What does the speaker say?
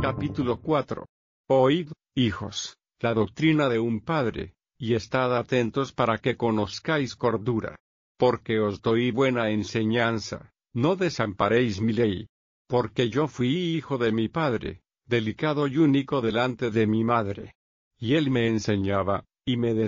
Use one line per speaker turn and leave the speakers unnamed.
Capítulo 4. Oíd, hijos, la doctrina de un padre, y estad atentos para que conozcáis cordura. Porque os doy buena enseñanza, no desamparéis mi ley. Porque yo fui hijo de mi padre, delicado y único delante de mi madre. Y él me enseñaba, y me